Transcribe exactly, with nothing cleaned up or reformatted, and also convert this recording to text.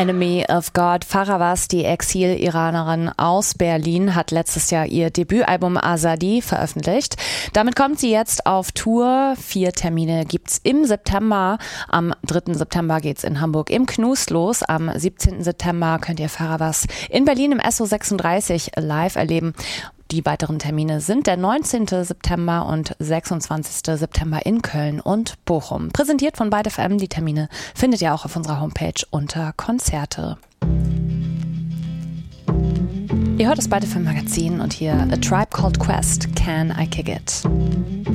Enemy of God. Farawas, die Exil-Iranerin aus Berlin, hat letztes Jahr ihr Debütalbum Azadi veröffentlicht. Damit kommt sie jetzt auf Tour. Vier Termine gibt's im September. Am dritten September geht's in Hamburg im Knus los. Am siebzehnten September könnt ihr Farawas in Berlin im S O sechsunddreißig live erleben. Die weiteren Termine sind der neunzehnten September und sechsundzwanzigsten September in Köln und Bochum. Präsentiert von Byte F M. Die Termine findet ihr auch auf unserer Homepage unter Konzerte. Ihr hört das Byte F M Magazin und hier A Tribe Called Quest, Can I Kick It?